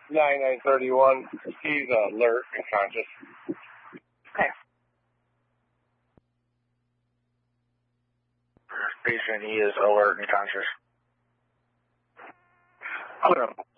9931. He's alert and conscious. Okay. Patient, he is alert and conscious. Hold on.